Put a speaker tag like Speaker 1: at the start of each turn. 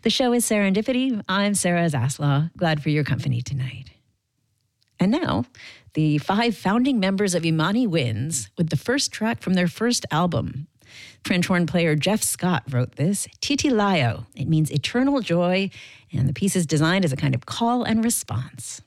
Speaker 1: The show is Serendipity. I'm Sarah Zaslaw. Glad for your company tonight. And now, the 5 founding members of Imani Winds with the first track from their first album. French horn player Jeff Scott wrote this, Titilayo. It means eternal joy, and the piece is designed as a kind of call and response.